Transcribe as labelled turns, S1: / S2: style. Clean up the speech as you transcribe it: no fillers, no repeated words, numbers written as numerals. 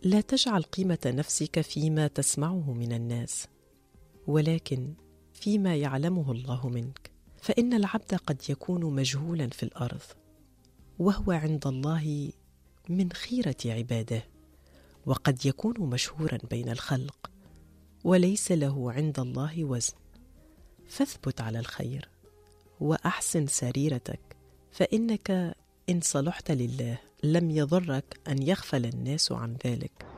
S1: لا تجعل قيمة نفسك فيما تسمعه من الناس، ولكن فيما يعلمه الله منك، فإن العبد قد يكون مجهولا في الأرض، وهو عند الله من خيرة عباده، وقد يكون مشهورا بين الخلق وليس له عند الله وزن. فاثبت على الخير وأحسن سريرتك، فإنك إن صلحت لله لم يضرك أن يغفل الناس عن ذلك.